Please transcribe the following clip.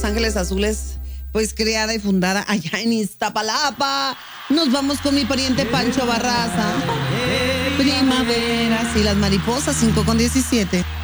Ángeles Azules, pues creada y fundada allá en Iztapalapa. Nos vamos con mi pariente Pancho Barraza. Primaveras y las mariposas, 5:17.